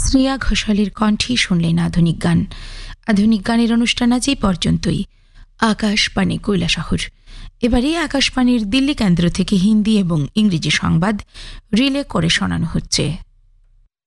শ্রেয়া ঘোষালের কণ্ঠে শুনলেন আধুনিক গান। আধুনিক গানের অনুষ্ঠান আজ এই পর্যন্তই। আকাশবাণী কৈলাসহর। এবারে আকাশবাণীর দিল্লি কেন্দ্র থেকে হিন্দি এবং ইংরেজি সংবাদ রিলে করে শোনানো হচ্ছে।